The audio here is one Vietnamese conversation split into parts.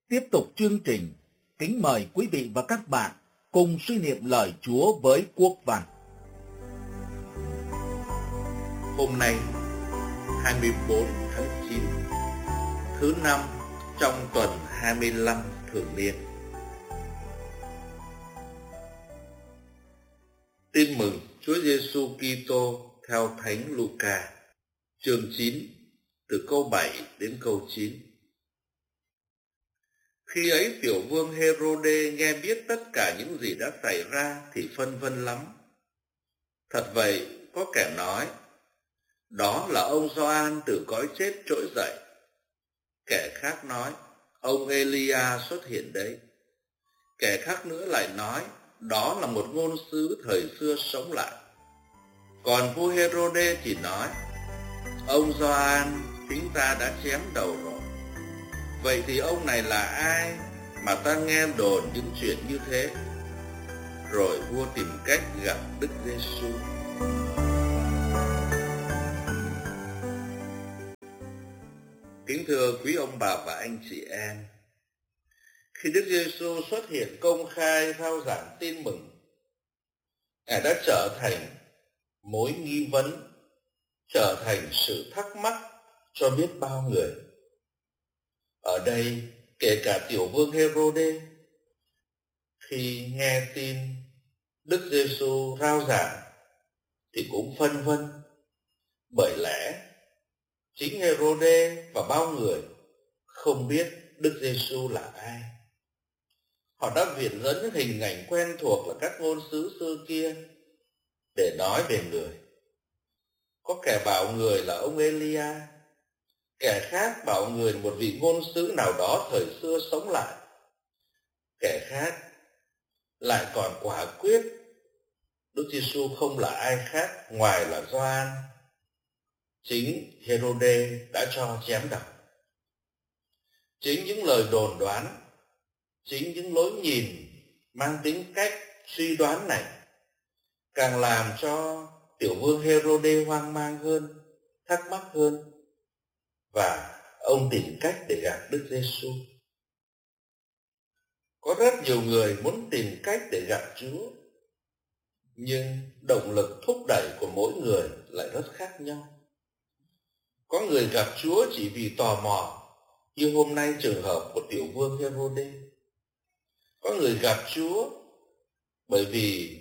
Tiếp tục chương trình, kính mời quý vị và các bạn cùng suy niệm lời Chúa với Quốc Văn. Hôm nay, 24 tháng 9, thứ năm trong tuần 25 thường niên. Tin mừng Chúa Giêsu Kitô theo Thánh Luca, chương 9, từ câu 7 đến câu 9. Khi ấy tiểu vương Hêrôđê nghe biết tất cả những gì đã xảy ra thì phân vân lắm. Thật vậy, có kẻ nói, đó là ông Gioan từ cõi chết trỗi dậy. Kẻ khác nói, ông Elia xuất hiện đấy. Kẻ khác nữa lại nói, đó là một ngôn sứ thời xưa sống lại. Còn vua Hêrôđê thì nói, ông Gioan chính ta đã chém đầu rồi. Vậy thì ông này là ai mà ta nghe đồn những chuyện như thế? Rồi vua tìm cách gặp Đức Giêsu. Kính thưa quý ông bà và anh chị em, khi Đức Giêsu xuất hiện công khai rao giảng tin mừng, Ngài đã trở thành mối nghi vấn, trở thành sự thắc mắc cho biết bao người. Ở đây, kể cả tiểu vương Hêrôđê, khi nghe tin Đức Giêsu rao giảng thì cũng phân vân, bởi lẽ chính Hêrôđê và bao người không biết Đức Giêsu là ai. Họ đã viện dẫn những hình ảnh quen thuộc là các ngôn sứ xưa kia để nói về người. Có kẻ bảo người là ông Elia, kẻ khác bảo người là một vị ngôn sứ nào đó thời xưa sống lại. Kẻ khác lại còn quả quyết Đức Giêsu không là ai khác ngoài là Gioan, chính Hêrôđê đã cho chém đầu. Chính những lời đồn đoán, chính những lối nhìn mang tính cách suy đoán này càng làm cho tiểu vương Hêrôđê hoang mang hơn, thắc mắc hơn, và ông tìm cách để gặp Đức Giêsu. Có rất nhiều người muốn tìm cách để gặp Chúa, nhưng động lực thúc đẩy của mỗi người lại rất khác nhau. Có người gặp Chúa chỉ vì tò mò, như hôm nay trường hợp của tiểu vương Hêrôđê. Có người gặp Chúa bởi vì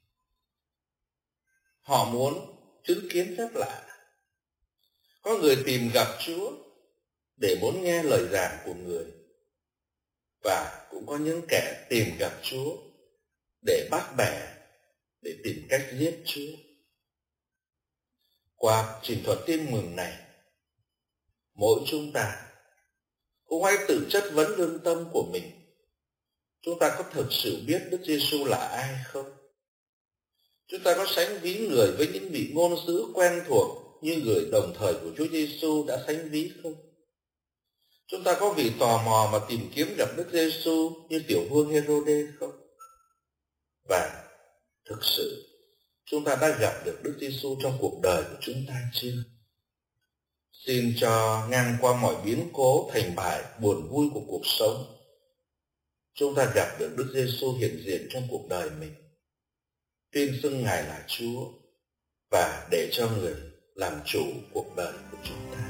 họ muốn chứng kiến phép lạ. Có người tìm gặp Chúa để muốn nghe lời giảng của người. Và cũng có những kẻ tìm gặp Chúa để bắt bẻ, để tìm cách giết Chúa. Qua trình thuật tin mừng này, mỗi chúng ta cũng hãy tự chất vấn lương tâm của mình. Chúng ta có thực sự biết Đức Giêsu là ai không? Chúng ta có sánh ví người với những vị ngôn sứ quen thuộc như người đồng thời của Chúa Giêsu đã sánh ví không? Chúng ta có vì tò mò mà tìm kiếm gặp Đức Giêsu như tiểu vương Hêrôđê không? Và thực sự chúng ta đã gặp được Đức Giêsu trong cuộc đời của chúng ta chưa? Xin cho ngang qua mọi biến cố, thành bại, buồn vui của cuộc sống, chúng ta gặp được Đức Giêsu hiện diện trong cuộc đời mình, tuyên xưng Ngài là Chúa và để cho người làm chủ cuộc đời của chúng ta.